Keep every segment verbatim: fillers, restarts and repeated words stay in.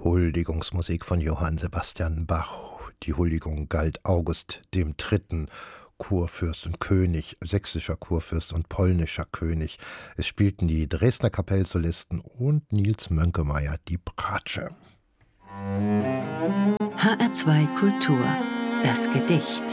Huldigungsmusik von Johann Sebastian Bach. Die Huldigung galt August dem Dritten, Kurfürst und König, sächsischer Kurfürst und polnischer König. Es spielten die Dresdner Kapellsolisten und Nils Mönkemeyer die Bratsche. H R zwei Kultur, das Gedicht.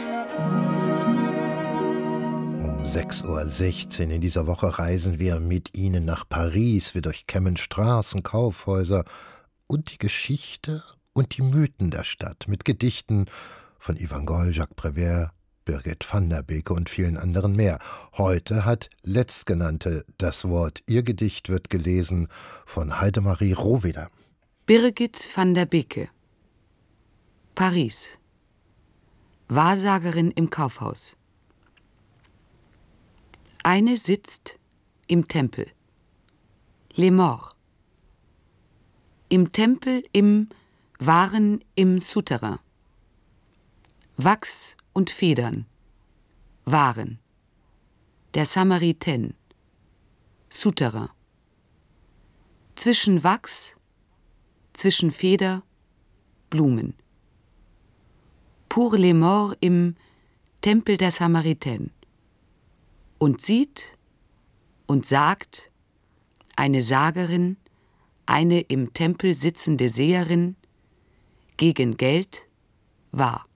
Um sechs Uhr sechzehn in dieser Woche reisen wir mit Ihnen nach Paris. Wir durchkämmen Straßen, Kaufhäuser und die Geschichte und die Mythen der Stadt mit Gedichten von Yvan Goll, Jacques Prévert, Birgit van der Beke und vielen anderen mehr. Heute hat Letztgenannte das Wort. Ihr Gedicht wird gelesen von Heidemarie Rohweder. Birgit van der Beke. Paris. Wahrsagerin im Kaufhaus. Eine sitzt im Tempel. Les Morts. Im Tempel im Waren im Souterrain. Wachs und Federn. Waren. Der Samaritaine. Souterrain. Zwischen Wachs, zwischen Feder, Blumen. Pour les Morts im Tempel der Samaritaine. Und sieht und sagt eine Sagerin, eine im Tempel sitzende Seherin, gegen Geld wahr.